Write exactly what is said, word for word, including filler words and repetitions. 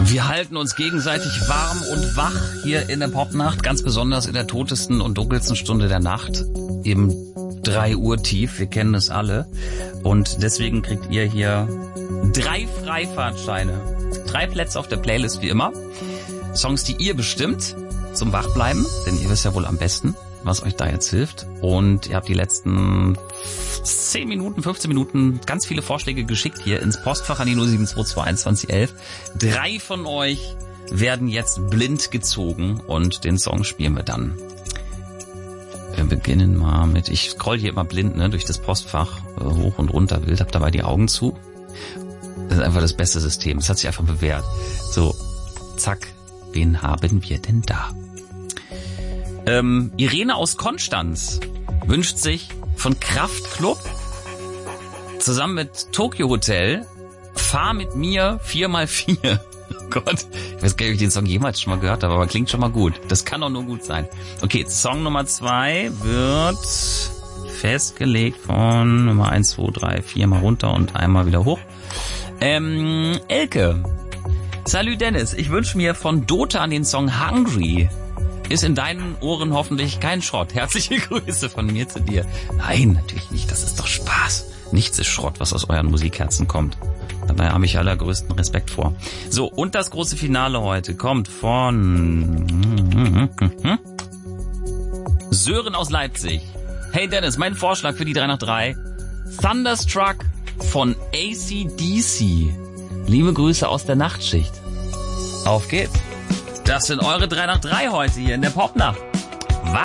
Wir halten uns gegenseitig warm und wach hier in der Popnacht, ganz besonders in der totesten und dunkelsten Stunde der Nacht, im drei Uhr tief, wir kennen es alle. Und deswegen kriegt ihr hier drei Freifahrtscheine, drei Plätze auf der Playlist wie immer. Songs, die ihr bestimmt zum Wachbleiben, denn ihr wisst ja wohl am besten, was euch da jetzt hilft. Und ihr habt die letzten zehn Minuten, fünfzehn Minuten ganz viele Vorschläge geschickt hier ins Postfach an die null sieben zwei zwei einundzwanzig elf. Drei von euch werden jetzt blind gezogen und den Song spielen wir dann. Wir beginnen mal mit, ich scroll hier immer blind, ne, durch das Postfach äh, hoch und runter wild, hab dabei die Augen zu. Das ist einfach das beste System, das hat sich einfach bewährt. So, zack, wen haben wir denn da? Ähm, Irene aus Konstanz wünscht sich von Kraftklub zusammen mit Tokyo Hotel Fahr mit mir vier mal vier. Oh Gott, ich weiß gar nicht, ob ich den Song jemals schon mal gehört habe, aber klingt schon mal gut. Das kann doch nur gut sein. Okay, Song Nummer zwei wird festgelegt von Nummer eins, zwei, drei, vier mal runter und einmal wieder hoch. Ähm, Elke. Salut Dennis, ich wünsche mir von Dota den Song Hungry. Ist in deinen Ohren hoffentlich kein Schrott. Herzliche Grüße von mir zu dir. Nein, natürlich nicht. Das ist doch Spaß. Nichts ist Schrott, was aus euren Musikherzen kommt. Dabei habe ich allergrößten Respekt vor. So, und das große Finale heute kommt von Sören aus Leipzig. Hey Dennis, mein Vorschlag für die drei nach drei. Thunderstruck von A C D C. Liebe Grüße aus der Nachtschicht. Auf geht's. Das sind eure drei nach drei heute hier in der Popnacht.